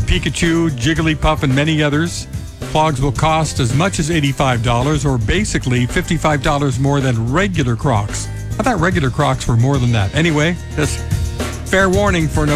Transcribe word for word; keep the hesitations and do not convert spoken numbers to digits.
Pikachu, Jigglypuff, and many others. Clogs will cost as much as eighty-five dollars, or basically fifty-five dollars more than regular Crocs. I thought regular Crocs were more than that. Anyway, just fair warning for no